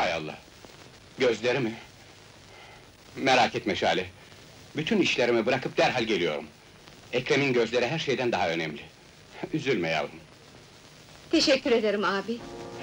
Hay Allah! Gözleri mi? Merak etme Şale! Bütün işlerimi bırakıp derhal geliyorum. Ekrem'in gözleri her şeyden daha önemli. Üzülme yavrum! Teşekkür ederim abi.